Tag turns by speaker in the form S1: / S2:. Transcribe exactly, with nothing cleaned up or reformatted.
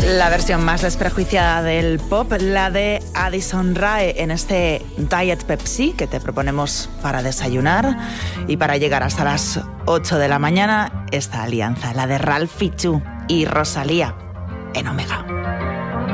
S1: La versión más desprejuiciada del pop, la de Addison Rae en este Diet Pepsi que te proponemos para desayunar y para llegar hasta las ocho de la mañana, esta alianza, la de Ralph Fichu y Rosalía en Omega.